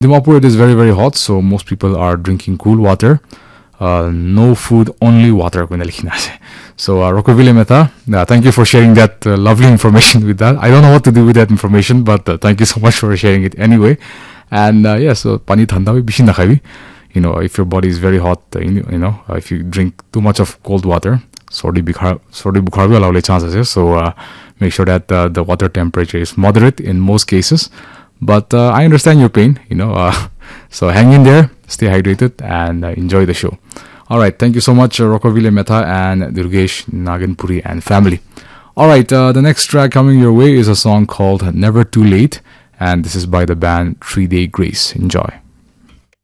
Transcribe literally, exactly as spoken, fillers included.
Dimapur, it is very, very hot, so most people are drinking cool water. Uh, no food, only water. So, uh, Rockoville Mehta, uh, thank you for sharing that uh, lovely information with that. I don't know what to do with that information, but uh, thank you so much for sharing it anyway. And uh, yeah, so pani thanda bhi bishi nakhabi. You know, if your body is very hot, uh, you you know, uh, if you drink too much of cold water, sordi bukhar, sordi bukhar bhi alaule chances hai. So, uh, make sure that uh, the water temperature is moderate in most cases. But uh, I understand your pain, you know. Uh, so hang in there, stay hydrated, and uh, enjoy the show. All right, thank you so much, uh, Rockoville Mehta and Durgesh Naganpuri and family. All right, uh, the next track coming your way is a song called Never Too Late, and this is by the band Three Day Grace. Enjoy.